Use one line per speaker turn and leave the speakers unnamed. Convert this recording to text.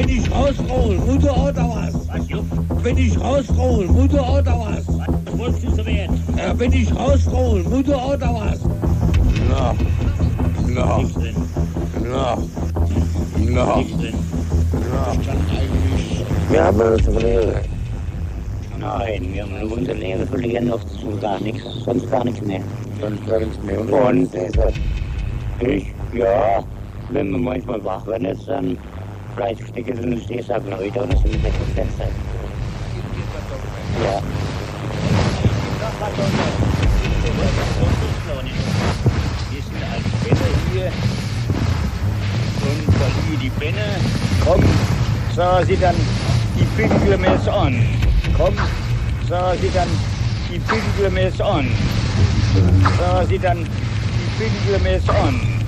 ich rausroll, Mutter oder was?
Was, Jupp?
Wenn ich rausroll, Mutter oder was?
Was wolltest du so werden?
Wenn ich rausroll, Mutter oder was? Na, na,
Nichts drin.
na, na,
Nichts drin.
na.
Wir haben eine Lehre.
Nein, wir haben nur unsere Lehre verlieren noch zu gar nichts. Sonst gar nichts mehr.
Sonst gar nichts mehr.
Und ja, wenn man manchmal wach wird, ist dann Fleischstücke sind ein Stehsack Leute und es sind 6 Fenster. Ja. Wir sind als Bälle hier und weil hier die Bälle kommen, sagen sie dann, die Bündel mir es an. Komm, sagen sie dann, die Bündel mir es an. Sagen sie dann, die Bündel mir es an.